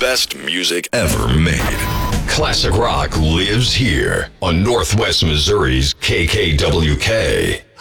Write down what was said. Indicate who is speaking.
Speaker 1: best music ever made.
Speaker 2: Classic rock lives here on Northwest Missouri's KKWK.